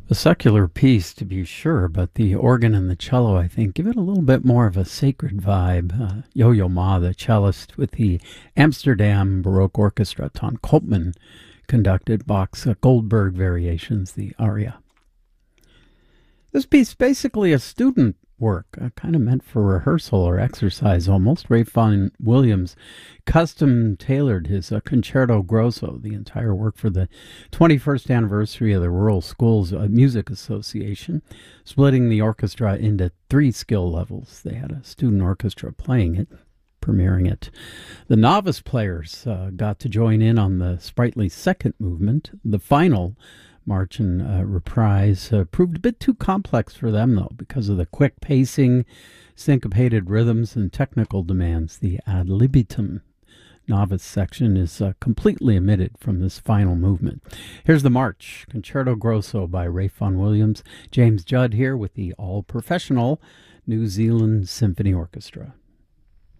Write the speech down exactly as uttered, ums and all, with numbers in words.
A secular piece, to be sure, but the organ and the cello, I think, give it a little bit more of a sacred vibe. Uh, Yo-Yo Ma, the cellist with the Amsterdam Baroque Orchestra, Ton Koopman conducted Bach's uh, Goldberg Variations, the aria. This piece basically a student work, uh, kind of meant for rehearsal or exercise almost. Ray Vaughan Williams custom tailored his uh, Concerto Grosso, the entire work for the twenty-first anniversary of the Rural Schools uh, Music Association, splitting the orchestra into three skill levels. They had a student orchestra playing it, premiering it. The novice players uh, got to join in on the sprightly second movement. The final March and uh, Reprise uh, proved a bit too complex for them, though, because of the quick pacing, syncopated rhythms, and technical demands. The ad libitum novice section is uh, completely omitted from this final movement. Here's the March, Concerto Grosso by Ray Vaughan Williams. James Judd here with the all-professional New Zealand Symphony Orchestra.